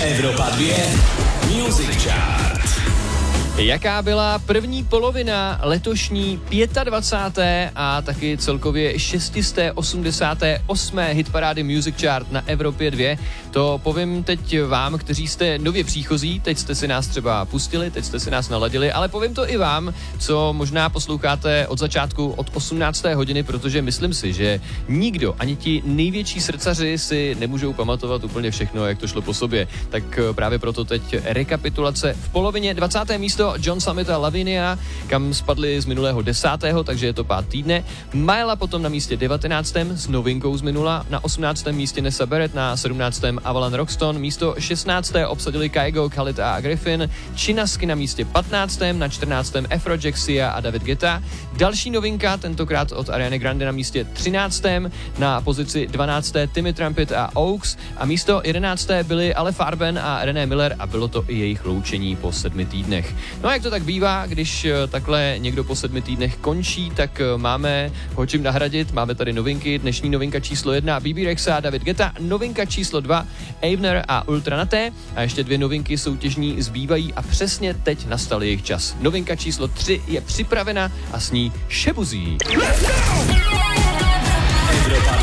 Evropa 2 Music Chart. Jaká byla první polovina letošní 25. a taky celkově 688. hitparády Music Chart na Evropě 2? To povím teď vám, kteří jste nově příchozí, teď jste si nás třeba pustili, teď jste si nás naladili, ale povím to i vám, co možná posloucháte od začátku od 18. hodiny, protože myslím si, že nikdo, ani ti největší srdcaři si nemůžou pamatovat úplně všechno, jak to šlo po sobě. Tak právě proto teď rekapitulace. V polovině 20. místo John Summit a Lavinia, kam spadli z minulého 10., takže je to pát týdne. Myla potom na místě 19. s novinkou z minula, na 18. místě Nessa Barrett, na 17. Avalon Roxton, místo 16. obsadili Kygo, Khalid a Griffin, Chinasky na místě 15. na 14. Afrojack, Sia a David Guetta. Další novinka, tentokrát od Ariany Grande na místě 13. na pozici 12. Timmy Trumpet a Oaks a místo 11. byli Ale Farben a René Miller a bylo to i jejich loučení po 7 týdnech. No a jak to tak bývá, když takhle někdo po 7 týdnech končí, tak máme ho čím nahradit. Máme tady novinky. Dnešní novinka číslo 1 BB Rexa a David Guetta. Novinka číslo 2 Avner a Ultranaté. A ještě 2 novinky soutěžní zbývají a přesně teď nastal jejich čas. Novinka číslo 3 je připravena a s ní Šebuzí. Evropa